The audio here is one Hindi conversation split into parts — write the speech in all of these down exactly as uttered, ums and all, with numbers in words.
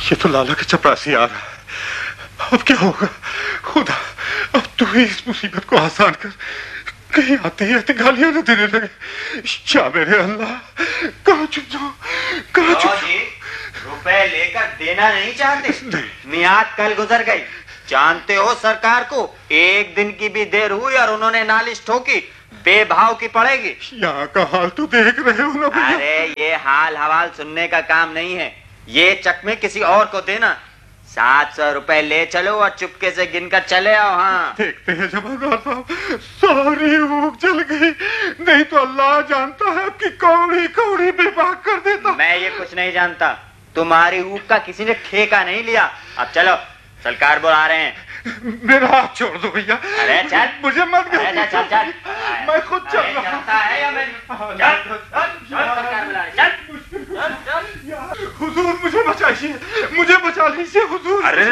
ये तो लाला का चपरासी आ रहा है। अब क्या होगा खुदा, अब तू ही इस मुसीबत को आसान कर, कहीं आते ही आते गालियां न देने लगे। क्या मेरे अल्लाह, कहाँ चुप जाओ, कहाँ चुप। रुपए लेकर देना नहीं चाहते? मियाद कल गुजर गई, जानते हो सरकार को एक दिन की भी देर हुई और उन्होंने नालिश ठोकी, बेभाव की पड़ेगी। यहाँ का हाल तो देख रहे हो ना भैया। अरे ये हाल हवाल सुनने का काम नहीं है, ये चकमे किसी और को देना। सात सौ रुपए ले चलो और चुपके से गिनकर चले आओ। हाँ देखते हैं जमादार साहब, सारी भूख जल गई, नहीं तो अल्लाह जानता है कि कौड़ी कौड़ी बेबाक कर देता। मैं ये कुछ नहीं जानता, तुम्हारी ऊख का किसी ने ठेका नहीं लिया। अब चलो, सरकार बुला रहे हैं। मेरा हाथ छोड़ दो भैया। अरे चल, मुझे मत चल चल चल, मैं खुद चल रहा हूँ। हुजूर मुझे बचाइए, मुझे बचा लीजिए हुजूर। अरे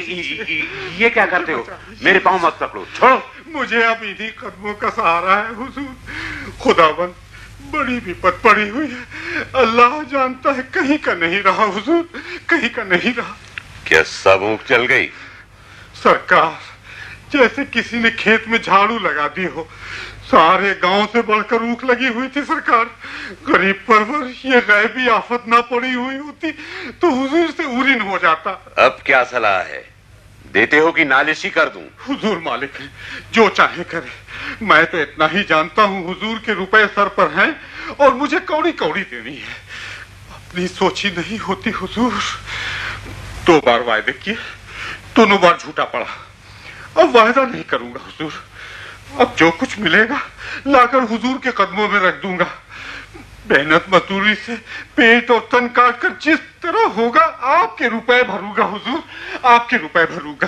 ये क्या करते हो, मेरे पाँव मत पकड़ो, छोड़ो। मुझे अब इन्हीं कदमों का सहारा है हुजूर। खुदाबंद बड़ी विपत पड़ी हुई है, अल्लाह जानता है कहीं का नहीं रहा हुजूर, कहीं का नहीं रहा। क्या सब ऊँख जल गई? सरकार, जैसे किसी ने खेत में झाड़ू लगा दी हो, सारे गांव से बढ़कर ऊख लगी हुई थी सरकार। गरीब परवर ये गैबी आफत ना पड़ी हुई होती तो हुजूर से उरीन हो जाता। अब क्या सलाह है, देते हो कि नालिश ही कर दूं? हुजूर मालिक है, जो चाहे करे। मैं तो इतना ही जानता हूँ हुजूर के रुपए सर पर हैं और मुझे कौड़ी कौड़ी देनी है। अपनी सोची नहीं होती हुजूर। दो बार वायदे किए, दोनों बार झूठा पड़ा। अब वायदा नहीं करूंगा हुजूर, अब जो कुछ मिलेगा लाकर हुजूर के कदमों में रख दूंगा। मेहनत मजदूरी से पेट और तन काट कर जिस तरह होगा आपके रुपए भरूंगा हुजूर, आपके रुपए भरूंगा।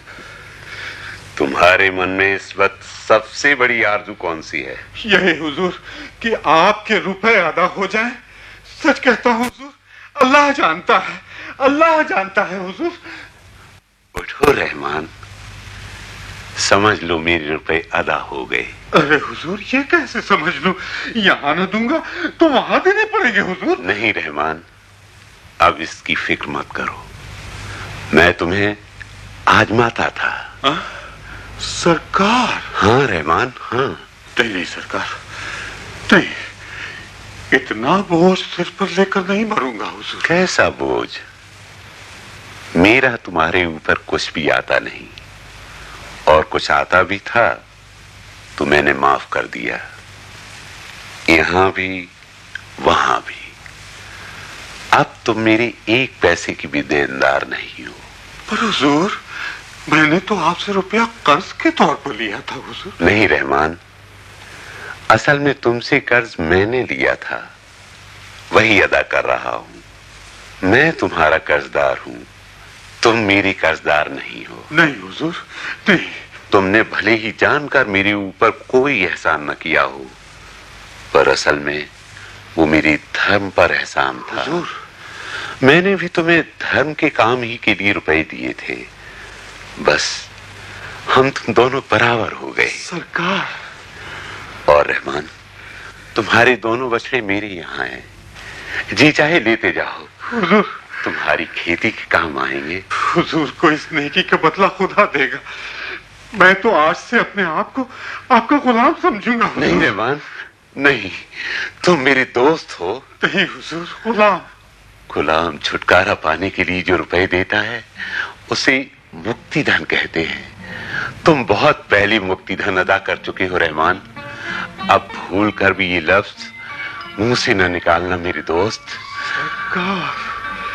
तुम्हारे मन में इस वक्त सबसे बड़ी आरज़ू कौन सी है? यही हुजूर कि आपके रुपए अदा हो जाएं। सच कहता हूँ हुजूर, अल्लाह जानता है, अल्लाह जानता है हुजूर। उठो रहमान, समझ लो मेरे रुपए अदा हो गए। अरे हुजूर ये कैसे समझ लूं, यहाँ न दूंगा तो वहां देने पड़ेंगे हुजूर। नहीं रहमान, अब इसकी फिक्र मत करो, मैं तुम्हें आजमाता था। आ? सरकार? हाँ रहमान, हाँ। नहीं नहीं सरकार, नहीं, इतना बोझ सिर पर लेकर नहीं मरूंगा हुजूर। कैसा बोझ? मेरा तुम्हारे ऊपर कुछ भी आता नहीं, और कुछ आता भी था तो मैंने माफ कर दिया, यहां भी वहां भी। अब तुम मेरे एक पैसे की भी देनदार नहीं हो। पर हुजूर, मैंने तो आपसे रुपया कर्ज के तौर पर लिया था हुजूर। नहीं रहमान, असल में तुमसे कर्ज मैंने लिया था, वही अदा कर रहा हूं। मैं तुम्हारा कर्जदार हूं, तुम मेरी कर्जदार नहीं हो। नहीं हुजूर, नहीं। तुमने भले ही जानकर मेरे ऊपर कोई एहसान न किया हो, पर असल में वो मेरी धर्म पर एहसान था। हुजूर, मैंने भी तुम्हें धर्म के काम ही के लिए रुपए दिए थे, बस हम तुम दोनों बराबर हो गए। सरकार। और रहमान, तुम्हारे दोनों बछड़े मेरे यहाँ हैं, जी चाहे लेते जाओ। हुजूर, तुम्हारी खेती के काम आएंगे। हुजूर को इस नेकी का बदला खुदा देगा। मैं तो आज से अपने आप को आपका गुलाम समझूंगा। नहीं रहमान, नहीं, तुम मेरे दोस्त हो। नहीं हुजूर, गुलाम। गुलाम छुटकारा पाने के लिए जो रुपए देता है उसे मुक्ति धन कहते हैं। तुम बहुत पहले मुक्ति धन अदा कर चुके हो रहमान, अब भूल कर भी ये लफ्ज मुंह से न निकालना मेरे दोस्त। सरकार,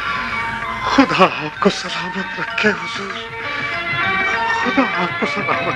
खुदा आपको सलामत रखे हुजूर, खुदा आपको सलामत